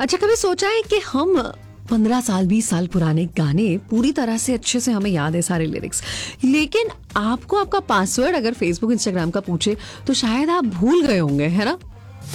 अच्छा, कभी सोचा है कि हम 15 साल 20 साल पुराने गाने पूरी तरह से अच्छे से हमें याद है सारे लिरिक्स, लेकिन आपको आपका पासवर्ड अगर फेसबुक इंस्टाग्राम का पूछे तो शायद आप भूल गए होंगे, है ना?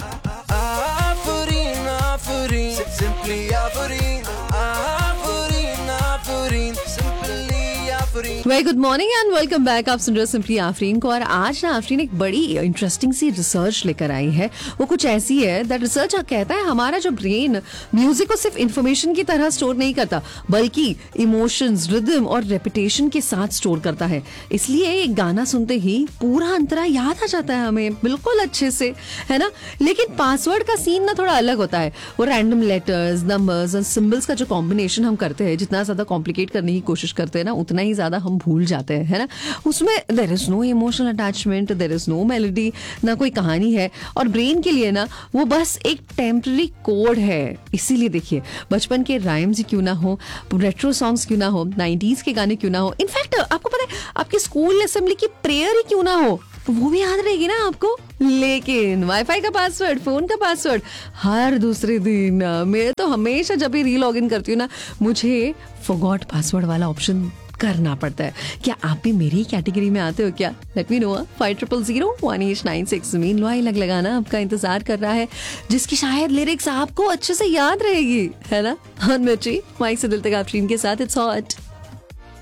Very good morning and welcome back. आप सुन रहे हो सिंपली आफरीन को, और आज ना आफरीन एक बड़ी इंटरेस्टिंग सी रिसर्च लेकर आई है। वो कुछ ऐसी है दैट रिसर्च कहता है हमारा जो ब्रेन म्यूजिक को सिर्फ इंफॉर्मेशन की तरह स्टोर नहीं करता, बल्कि इमोशंस, रिदम और रेपिटेशन के साथ स्टोर करता है। इसलिए एक गाना सुनते ही पूरा अंतरा याद आ जाता है हमें बिल्कुल अच्छे से, है ना? लेकिन पासवर्ड का सीन ना थोड़ा अलग होता है। वो रैंडम लेटर्स, नंबर्स और सिंबल्स का जो कॉम्बिनेशन हम करते हैं, जितना ज्यादा कॉम्प्लिकेट करने की कोशिश करते हैं ना, उतना ही ज्यादा हम भूल जाते हैं, है ना? उसमें there is no emotional attachment, there is no melody, ना कोई कहानी है, और ब्रेन के लिए ना वो बस एक टेम्पररी कोड है। इसीलिए देखिए, बचपन के राइम्स ही क्यों ना हो, रेट्रो सॉन्ग्स क्यों ना हो, 90s के गाने क्यों ना हो, इनफैक्ट आपको पता है आपके स्कूल असेंबली की प्रेयर ही क्यों ना हो, वो भी याद रहेगी ना आपको। लेकिन वाईफाई का पासवर्ड, फोन का पासवर्ड हर दूसरे दिन, मैं तो हमेशा जब भी रीलॉग इन करती हूँ ना, मुझे फॉरगॉट पासवर्ड वाला ऑप्शन करना पड़ता है। क्या आप भी मेरी कैटेगरी में आते हो क्या? Let me know. 50001896 mean Loy लग लगाना आपका इंतजार कर रहा है, जिसकी शायद लिरिक्स आपको अच्छे से याद रहेगी, है ना? मिर्ची माइक से दिल तक आप के साथ। It's hot.